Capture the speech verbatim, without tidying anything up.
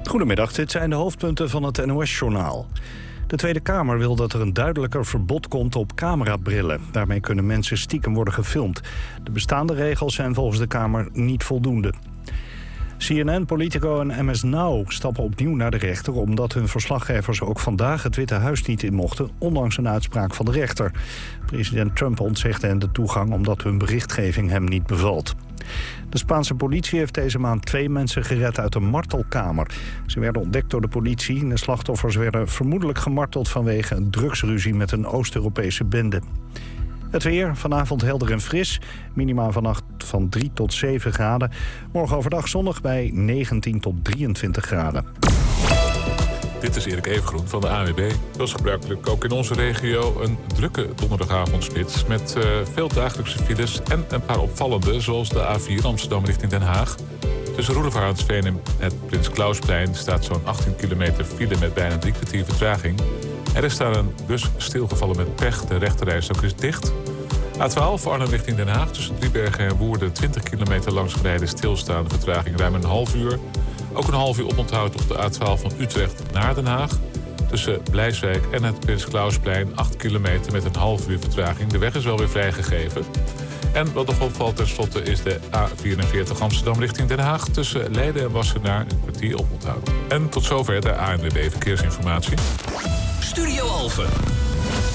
Goedemiddag, dit zijn de hoofdpunten van het N O S-journaal. De Tweede Kamer wil dat er een duidelijker verbod komt op camerabrillen. Daarmee kunnen mensen stiekem worden gefilmd. De bestaande regels zijn volgens de Kamer niet voldoende. C N N, Politico en M S Now stappen opnieuw naar de rechter... omdat hun verslaggevers ook vandaag het Witte Huis niet in mochten... ondanks een uitspraak van de rechter. President Trump ontzegt hen de toegang omdat hun berichtgeving hem niet bevalt. De Spaanse politie heeft deze maand twee mensen gered uit een martelkamer. Ze werden ontdekt door de politie. De slachtoffers werden vermoedelijk gemarteld vanwege een drugsruzie met een Oost-Europese bende. Het weer, vanavond helder en fris. Minima vannacht van drie tot zeven graden. Morgen overdag zonnig bij negentien tot drieëntwintig graden. Dit is Erik Evengroen van de A N W B. Zoals gebruikelijk ook in onze regio een drukke donderdagavondspits... met uh, veel dagelijkse files en een paar opvallende... zoals de A vier Amsterdam richting Den Haag. Tussen Roelevarensveen en het Prins Klausplein staat zo'n achttien kilometer file... met bijna drie kwartier vertraging. Er is daar een bus stilgevallen met pech. De rechterrijstok is dicht. A twaalf Arnhem richting Den Haag. Tussen Driebergen en Woerden twintig kilometer langs rijden stilstaande vertraging ruim een half uur. Ook een half uur oponthoud op de A twaalf van Utrecht naar Den Haag. Tussen Blijswijk en het Prins Klausplein acht kilometer met een half uur vertraging. De weg is wel weer vrijgegeven. En wat nog opvalt tenslotte is de A vierenveertig Amsterdam richting Den Haag. Tussen Leiden en Wassenaar een kwartier oponthoud. En tot zover de A N W B Verkeersinformatie. Studio Alphen.